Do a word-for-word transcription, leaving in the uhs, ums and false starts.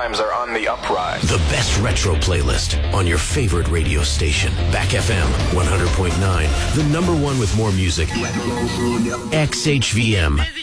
crimes are on the uprise. The best retro playlist on your favorite radio station. Back F M one hundred point nine. The number one with more music. X H V M.